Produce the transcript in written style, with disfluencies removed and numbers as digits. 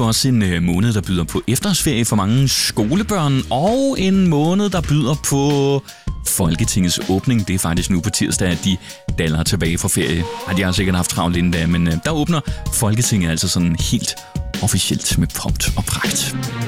jo også en måned, der byder på efterårsferie for mange skolebørn, og en måned, der byder på Folketingets åbning. Det er faktisk nu på tirsdag, at de daller tilbage fra ferie. De har sikkert haft travlt inden da, men der åbner Folketinget altså sådan helt officielt med pomp og pragt.